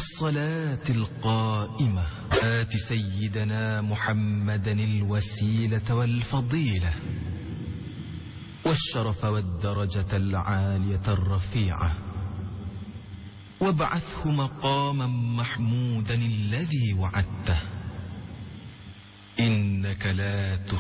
والصلاة القائمة آت سيدنا محمدا الوسيلة والفضيلة والشرف والدرجة العالية الرفيعة وابعثه مقاما محمودا الذي وعدته إنك لا